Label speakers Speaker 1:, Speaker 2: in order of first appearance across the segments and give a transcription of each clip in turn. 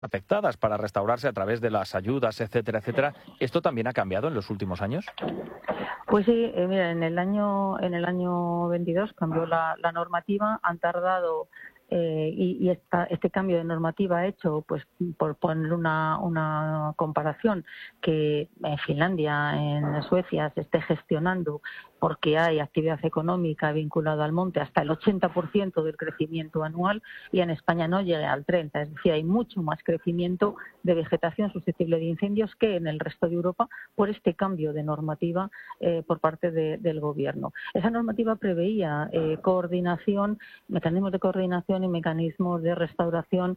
Speaker 1: afectadas para restaurarse a través de las ayudas, etcétera, etcétera. ¿Esto también ha cambiado en los últimos años?
Speaker 2: Pues sí, mira, en el año 22 cambió la normativa, han tardado este cambio de normativa hecho, pues por poner una comparación, que en Finlandia, en Suecia se esté gestionando porque hay actividad económica vinculada al monte hasta el 80% del crecimiento anual y en España no llega al 30%. Es decir, hay mucho más crecimiento de vegetación susceptible de incendios que en el resto de Europa por este cambio de normativa por parte del Gobierno. Esa normativa preveía coordinación, mecanismos de coordinación y mecanismos de restauración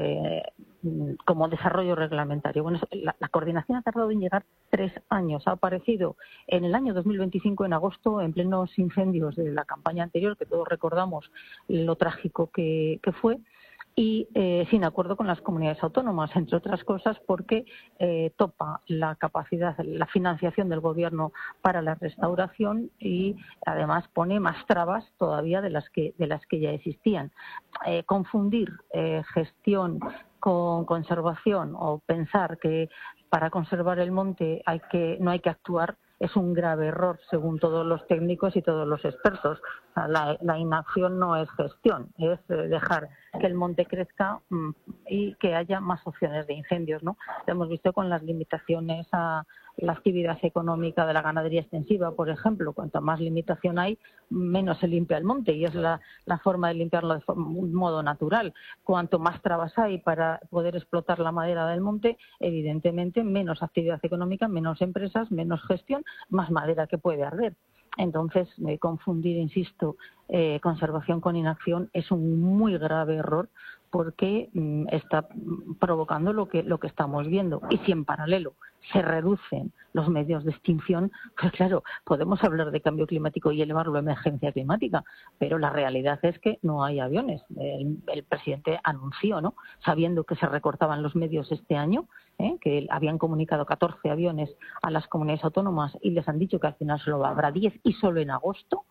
Speaker 2: como desarrollo reglamentario. Bueno, la coordinación ha tardado en llegar 3 años. Ha aparecido en el año 2025, en agosto, en plenos incendios de la campaña anterior, que todos recordamos lo trágico que fue, y sin acuerdo con las comunidades autónomas, entre otras cosas porque topa la capacidad, la financiación del Gobierno para la restauración y además pone más trabas todavía de las que ya existían. Confundir gestión con conservación o pensar que para conservar el monte no hay que actuar es un grave error, según todos los técnicos y todos los expertos. O sea, la inacción no es gestión, es dejar que el monte crezca y que haya más opciones de incendios, ¿no? Lo hemos visto con las limitaciones a la actividad económica de la ganadería extensiva, por ejemplo. Cuanto más limitación hay, menos se limpia el monte y es la forma de limpiarlo de un modo natural. Cuanto más trabas hay para poder explotar la madera del monte, evidentemente menos actividad económica, menos empresas, menos gestión, más madera que puede arder. Entonces, confundir, insisto, conservación con inacción es un muy grave error porque está provocando lo que estamos viendo. Y si en paralelo se reducen los medios de extinción, pues claro, podemos hablar de cambio climático y elevarlo a emergencia climática, pero la realidad es que no hay aviones. El presidente anunció, ¿no?, sabiendo que se recortaban los medios este año, que habían comunicado 14 aviones a las comunidades autónomas y les han dicho que al final solo habrá 10 y solo en agosto.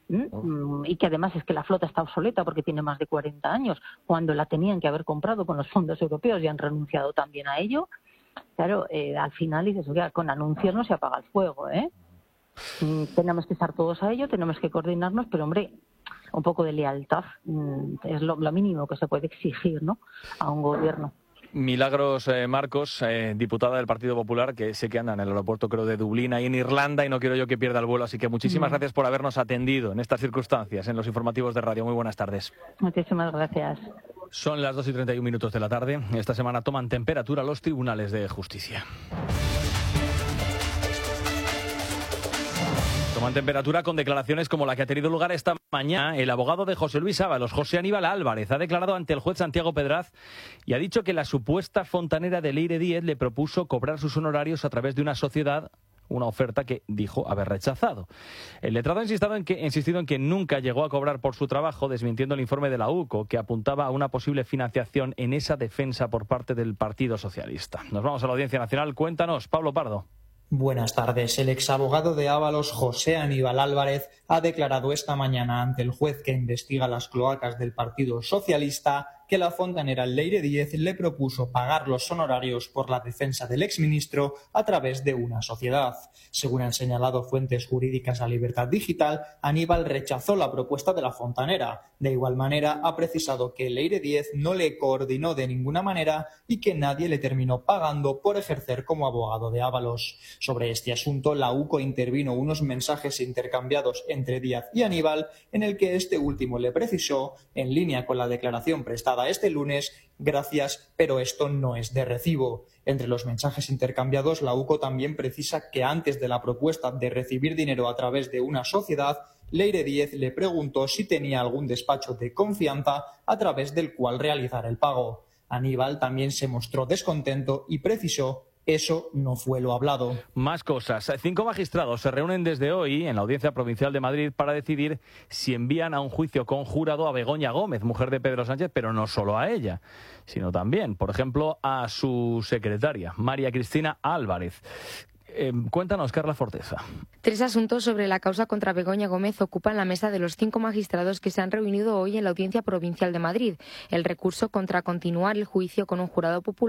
Speaker 2: Y que además es que la flota está obsoleta porque tiene más de 40 años, cuando la tenían que haber comprado con los fondos europeos y han renunciado también a ello. Claro, al final dices, oiga, con anuncios no se apaga el fuego, tenemos que estar todos a ello, tenemos que coordinarnos, pero hombre, un poco de lealtad es lo mínimo que se puede exigir, ¿no?, a un gobierno.
Speaker 1: Milagros Marcos, diputada del Partido Popular, que sé que anda en el aeropuerto, creo, de Dublín, ahí en Irlanda, y no quiero yo que pierda el vuelo, así que muchísimas gracias por habernos atendido en estas circunstancias, en los informativos de radio. Muy buenas tardes.
Speaker 2: Muchísimas gracias.
Speaker 1: Son las 2:31 de la tarde. Esta semana toman temperatura los tribunales de justicia. Toman temperatura con declaraciones como la que ha tenido lugar esta mañana. El abogado de José Luis Ábalos, José Aníbal Álvarez, ha declarado ante el juez Santiago Pedraz y ha dicho que la supuesta fontanera de Leire Díez le propuso cobrar sus honorarios a través de una sociedad, una oferta que dijo haber rechazado. El letrado ha insistido en que nunca llegó a cobrar por su trabajo, desmintiendo el informe de la UCO, que apuntaba a una posible financiación en esa defensa por parte del Partido Socialista. Nos vamos a la Audiencia Nacional. Cuéntanos, Pablo Pardo.
Speaker 3: Buenas tardes. El exabogado de Ábalos, José Aníbal Álvarez, ha declarado esta mañana ante el juez que investiga las cloacas del Partido Socialista que la fontanera Leire Díez le propuso pagar los honorarios por la defensa del exministro a través de una sociedad. Según han señalado fuentes jurídicas a Libertad Digital, Aníbal rechazó la propuesta de la fontanera. De igual manera, ha precisado que Leire Díez no le coordinó de ninguna manera y que nadie le terminó pagando por ejercer como abogado de Ábalos. Sobre este asunto, la UCO intervino unos mensajes intercambiados entre Díaz y Aníbal, en el que este último le precisó, en línea con la declaración prestada este lunes: gracias, pero esto no es de recibo. Entre los mensajes intercambiados, la UCO también precisa que antes de la propuesta de recibir dinero a través de una sociedad, Leire Díez le preguntó si tenía algún despacho de confianza a través del cual realizar el pago. Aníbal también se mostró descontento y precisó: eso no fue lo hablado.
Speaker 1: Más cosas. 5 magistrados se reúnen desde hoy en la Audiencia Provincial de Madrid para decidir si envían a un juicio conjurado a Begoña Gómez, mujer de Pedro Sánchez, pero no solo a ella, sino también, por ejemplo, a su secretaria, María Cristina Álvarez. Cuéntanos, Carla Forteza.
Speaker 4: 3 asuntos sobre la causa contra Begoña Gómez ocupan la mesa de los 5 magistrados que se han reunido hoy en la Audiencia Provincial de Madrid. El recurso contra continuar el juicio con un jurado popular